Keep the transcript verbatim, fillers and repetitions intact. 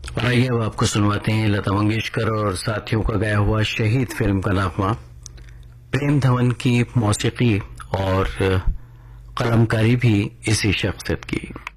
और आइए अब आपको सुनवाते हैं लता मंगेशकर और साथियों का गाया हुआ शहीद फिल्म का नगमा। प्रेम धवन की मौसीकी और कलमकारी भी इसी शख्सियत की।